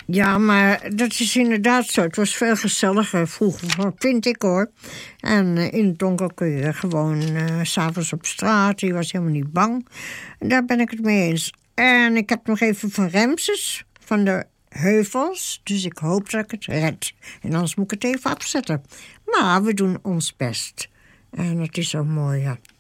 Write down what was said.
Ja, maar dat is inderdaad zo. Het was veel gezelliger vroeger, vind ik hoor. En in het donker kun je gewoon 's avonds op straat. Je was helemaal niet bang. En daar ben ik het mee eens. En ik heb nog even van Ramses, van de heuvels. Dus ik hoop dat ik het red. En anders moet ik het even afzetten. Maar we doen ons best. En het is zo mooi, ja.